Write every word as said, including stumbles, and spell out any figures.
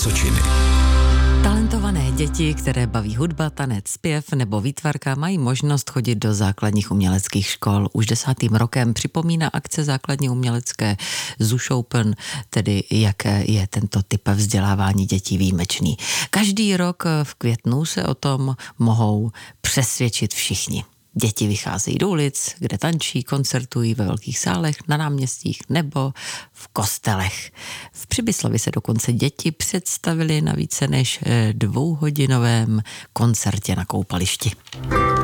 Vysočiny. Talentované děti, které baví hudba, tanec, zpěv nebo výtvarka, mají možnost chodit do základních uměleckých škol. Už desátým rokem připomíná akce základní umělecké Zuš Open, tedy jaké je tento typ vzdělávání dětí výjimečný. Každý rok v květnu se o tom mohou přesvědčit všichni. Děti vycházejí do ulic, kde tančí, koncertují ve velkých sálech, na náměstích nebo v kostelech. V Přibyslovi se dokonce děti představily na více než dvouhodinovém koncertě na koupališti.